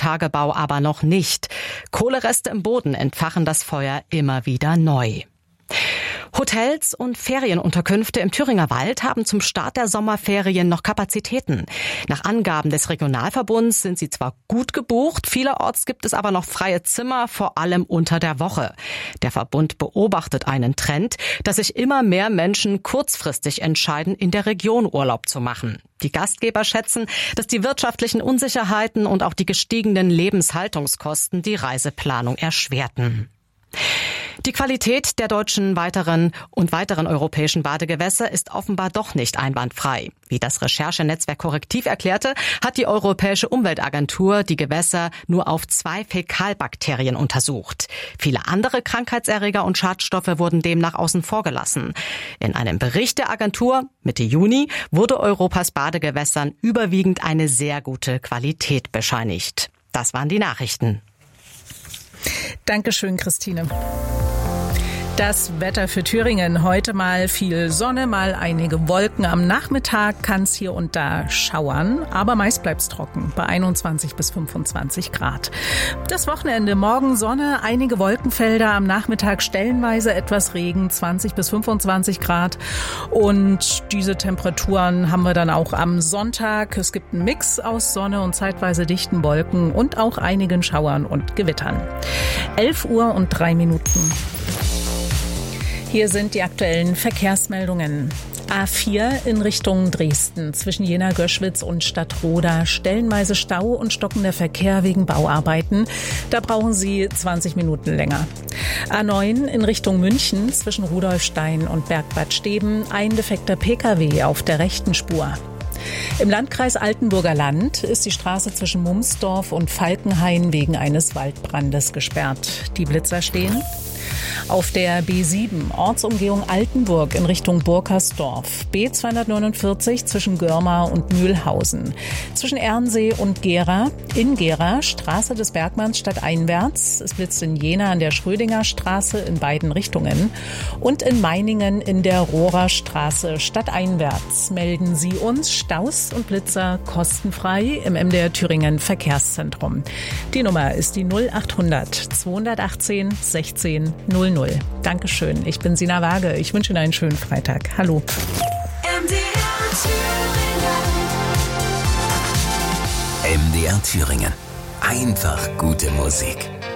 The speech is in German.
Tagebau aber noch nicht. Kohlereste im Boden entfachen das Feuer immer wieder neu. Hotels und Ferienunterkünfte im Thüringer Wald haben zum Start der Sommerferien noch Kapazitäten. Nach Angaben des Regionalverbunds sind sie zwar gut gebucht, vielerorts gibt es aber noch freie Zimmer, vor allem unter der Woche. Der Verbund beobachtet einen Trend, dass sich immer mehr Menschen kurzfristig entscheiden, in der Region Urlaub zu machen. Die Gastgeber schätzen, dass die wirtschaftlichen Unsicherheiten und auch die gestiegenen Lebenshaltungskosten die Reiseplanung erschwerten. Die Qualität der deutschen weiteren europäischen Badegewässer ist offenbar doch nicht einwandfrei. Wie das Recherchenetzwerk Korrektiv erklärte, hat die Europäische Umweltagentur die Gewässer nur auf 2 Fäkalbakterien untersucht. Viele andere Krankheitserreger und Schadstoffe wurden demnach außen vor gelassen. In einem Bericht der Agentur Mitte Juni wurde Europas Badegewässern überwiegend eine sehr gute Qualität bescheinigt. Das waren die Nachrichten. Dankeschön, Christine. Das Wetter für Thüringen. Heute mal viel Sonne, mal einige Wolken. Am Nachmittag kann es hier und da schauern, aber meist bleibt es trocken bei 21 bis 25 Grad. Das Wochenende, morgen Sonne, einige Wolkenfelder, am Nachmittag stellenweise etwas Regen, 20 bis 25 Grad. Und diese Temperaturen haben wir dann auch am Sonntag. Es gibt einen Mix aus Sonne und zeitweise dichten Wolken und auch einigen Schauern und Gewittern. 11:03 Uhr. Hier sind die aktuellen Verkehrsmeldungen. A4 in Richtung Dresden zwischen Jena-Göschwitz und Stadtroda. Stellenweise Stau und stockender Verkehr wegen Bauarbeiten. Da brauchen Sie 20 Minuten länger. A9 in Richtung München zwischen Rudolfstein und Bergbad Steben. Ein defekter Pkw auf der rechten Spur. Im Landkreis Altenburger Land ist die Straße zwischen Mumsdorf und Falkenhain wegen eines Waldbrandes gesperrt. Die Blitzer stehen. Auf der B7 Ortsumgehung Altenburg in Richtung Burkersdorf. B249 zwischen Görmar und Mühlhausen. Zwischen Ernsee und Gera. In Gera Straße des Bergmanns stadteinwärts. Es blitzt in Jena an der Schrödinger Straße in beiden Richtungen. Und in Meiningen in der Rohrer Straße stadteinwärts. Melden Sie uns Staus und Blitzer kostenfrei im MDR Thüringen Verkehrszentrum. Die Nummer ist die 0800 218 16 00. Dankeschön. Ich bin Sina Waage. Ich wünsche Ihnen einen schönen Freitag. Hallo. MDR Thüringen. Einfach gute Musik.